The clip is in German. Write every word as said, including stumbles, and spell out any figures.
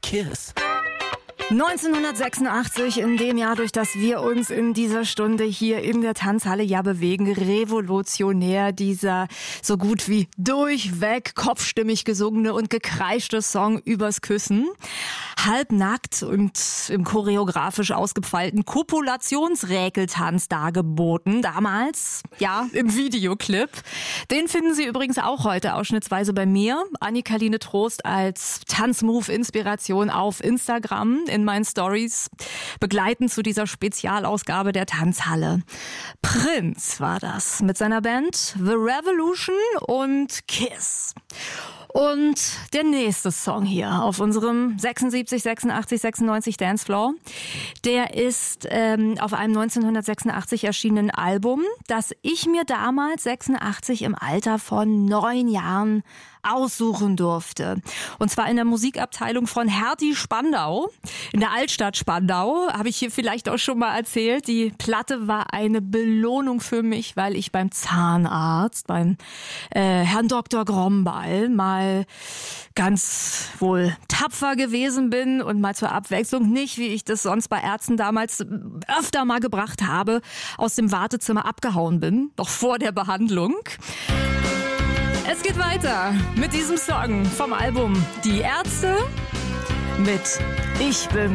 Kiss. neunzehnhundertsechsundachtzig, in dem Jahr, durch das wir uns in dieser Stunde hier in der Tanzhalle ja bewegen, revolutionär, dieser so gut wie durchweg kopfstimmig gesungene und gekreischte Song übers Küssen. Halbnackt und im choreografisch ausgefeilten Kopulationsräkeltanz dargeboten, damals, ja, im Videoclip. Den finden Sie übrigens auch heute ausschnittsweise bei mir, Annika-Line Trost, als Tanzmove-Inspiration auf Instagram in meinen Stories, begleitend zu dieser Spezialausgabe der Tanzhalle. Prince war das mit seiner Band The Revolution und Kiss. Und der nächste Song hier auf unserem sechsundsiebzig, sechsundachtzig, sechsundneunzig Dancefloor, der ist ähm, auf einem neunzehnhundertsechsundachtzig erschienenen Album, das ich mir damals sechsundachtzig im Alter von neun Jahren aussuchen durfte. Und zwar in der Musikabteilung von Hertie Spandau, in der Altstadt Spandau, habe ich hier vielleicht auch schon mal erzählt. Die Platte war eine Belohnung für mich, weil ich beim Zahnarzt, beim äh, Herrn Doktor Grombal, mal ganz wohl tapfer gewesen bin und mal zur Abwechslung nicht, wie ich das sonst bei Ärzten damals öfter mal gebracht habe, aus dem Wartezimmer abgehauen bin, noch vor der Behandlung. Es geht weiter mit diesem Song vom Album Die Ärzte mit Ich bin